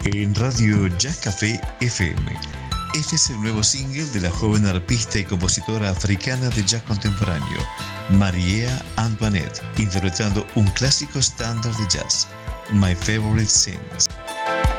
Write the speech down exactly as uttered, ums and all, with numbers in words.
en Radio Jazz Café F M. Este es el nuevo single de la joven arpista y compositora africana de jazz contemporáneo, Marie Antoinette, interpretando un clásico estándar de jazz, My Favorite Things.